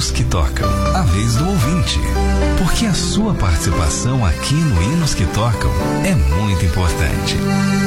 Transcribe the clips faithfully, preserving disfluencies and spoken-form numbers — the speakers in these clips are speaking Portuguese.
Hinos que Tocam, a vez do ouvinte. Porque a sua participação aqui no Hinos que Tocam é muito importante.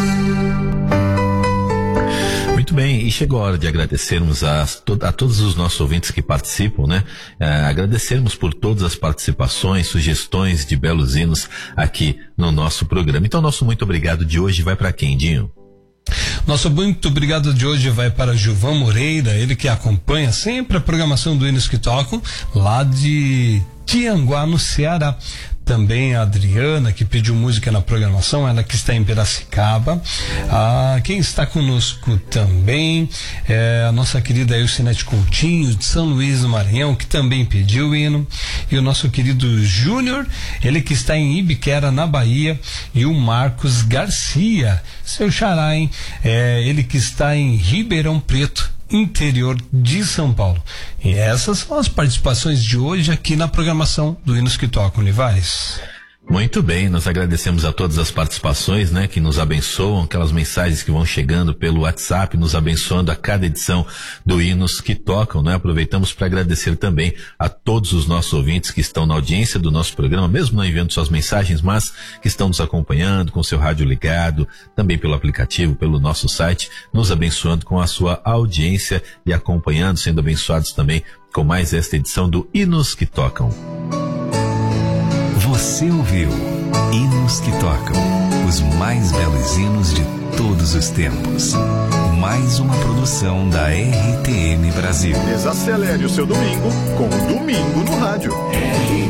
Muito bem, e chegou a hora de agradecermos a, a todos os nossos ouvintes que participam, né? É, agradecermos por todas as participações, sugestões de belos hinos aqui no nosso programa. Então, nosso muito obrigado de hoje vai para quem, Dinho? Nosso muito obrigado de hoje vai para Gilvan Moreira, ele que acompanha sempre a programação do Hinos que Tocam, lá de Tianguá, no Ceará. Também a Adriana, que pediu música na programação, ela que está em Piracicaba. Ah, quem está conosco também é a nossa querida Elcinete Coutinho, de São Luís do Maranhão, que também pediu o hino. E o nosso querido Júnior, ele que está em Ibiquera, na Bahia. E o Marcos Garcia, seu xará, hein? É, ele que está em Ribeirão Preto, interior de São Paulo. E essas são as participações de hoje aqui na programação do Hinos que Tocam, Livares. Muito bem, nós agradecemos a todas as participações, né, que nos abençoam, aquelas mensagens que vão chegando pelo WhatsApp, nos abençoando a cada edição do Hinos que Tocam, né? Aproveitamos para agradecer também a todos os nossos ouvintes que estão na audiência do nosso programa, mesmo não enviando suas mensagens, mas que estão nos acompanhando com seu rádio ligado, também pelo aplicativo, pelo nosso site, nos abençoando com a sua audiência e acompanhando, sendo abençoados também com mais esta edição do Hinos que Tocam. Você ouviu Hinos que Tocam, os mais belos hinos de todos os tempos. Mais uma produção da R T M Brasil. Desacelere o seu domingo com Domingo no Rádio.